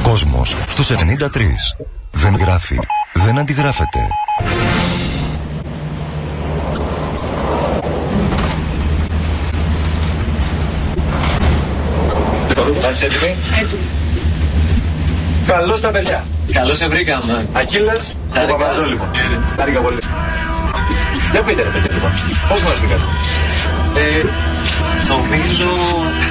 Κόσμος στους 93. Δεν γράφει. Δεν αντιγράφεται. Θα είσαι έτοιμοι? Έτοιμοι. Καλώς τα παιδιά. Καλώς σε βρήκαμε. Ακύλας, ο Παπαζόλου. Χάρηκα πολύ. Για πείτε ρε παιδιά, πώς γνωριστήκατε? Νομίζω